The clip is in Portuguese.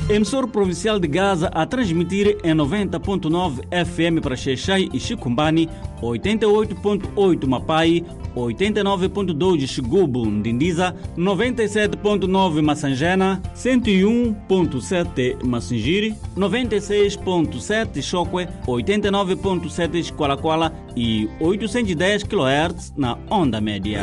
Emissor provincial de Gaza a transmitir em 90.9 FM para Xai e Chicumbani, 88.8 Mapai, 89.2 Xigubu, Ndindiza, 97.9 Massangena, 101.7 Massingiri, 96.7 Chokwe, 89.7 Xqualaquala e 810 kHz na onda média.